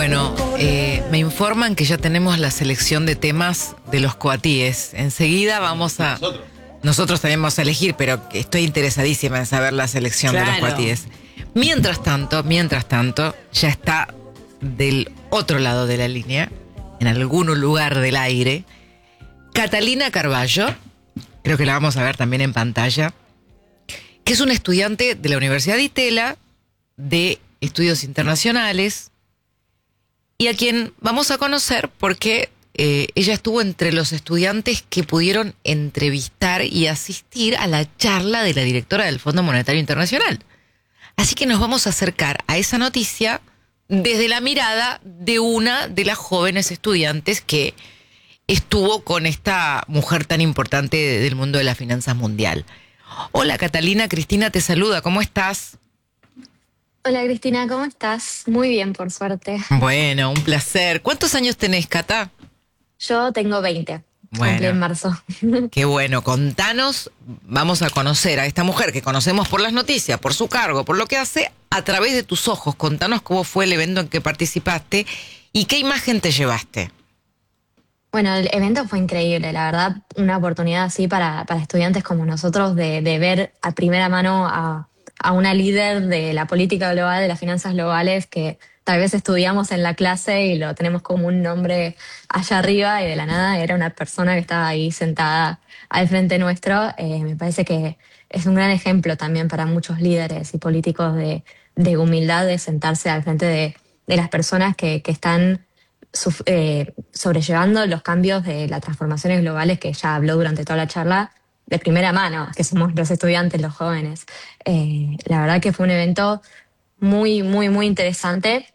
Bueno, me informan que ya tenemos la selección de temas de los coatíes. Enseguida vamos a... Nosotros también vamos a elegir, pero estoy interesadísima en saber la selección de los coatíes. Mientras tanto, ya está del otro lado de la línea, en algún lugar del aire, Catalina Carballo, creo que la vamos a ver también en pantalla, que es una estudiante de la Universidad de Itela, de Estudios Internacionales, y a quien vamos a conocer porque ella estuvo entre los estudiantes que pudieron entrevistar y asistir a la charla de la directora del Fondo Monetario Internacional. Así que nos vamos a acercar a esa noticia desde la mirada de una de las jóvenes estudiantes que estuvo con esta mujer tan importante del mundo de las finanzas mundial. Hola Catalina, Cristina te saluda, ¿cómo estás? Hola Cristina, ¿cómo estás? Muy bien, por suerte. Bueno, un placer. ¿Cuántos años tenés, Cata? Yo tengo 20, cumplí en Bueno, marzo. qué bueno. Contanos, vamos a conocer a esta mujer que conocemos por las noticias, por su cargo, por lo que hace, a través de tus ojos. Contanos cómo fue el evento en que participaste y qué imagen te llevaste. Bueno, el evento fue increíble, la verdad, una oportunidad así para estudiantes como nosotros de ver a primera mano a una líder de la política global, de las finanzas globales, que tal vez estudiamos en la clase y lo tenemos como un nombre allá arriba y de la nada era una persona que estaba ahí sentada al frente nuestro. Me parece que es un gran ejemplo también para muchos líderes y políticos de humildad, de sentarse al frente de las personas que están sobrellevando los cambios de las transformaciones globales que ella habló durante toda la charla de primera mano, que somos los estudiantes, los jóvenes. La verdad que fue un evento muy, muy, muy interesante.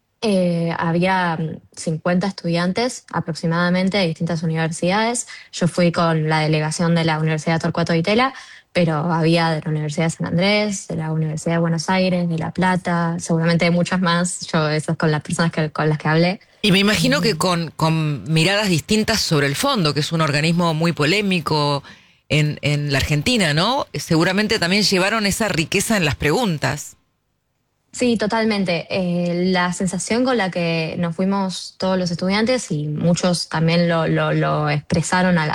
Había 50 estudiantes aproximadamente de distintas universidades. Yo fui con la delegación de la Universidad Torcuato Di Tella, pero había de la Universidad de San Andrés, de la Universidad de Buenos Aires, de La Plata, seguramente de muchas más. Yo esas con las personas con las que hablé. Y me imagino que con miradas distintas sobre el fondo, que es un organismo muy polémico en la Argentina, ¿no? Seguramente también llevaron esa riqueza en las preguntas. Sí, totalmente. La sensación con la que nos fuimos todos los estudiantes y muchos también lo expresaron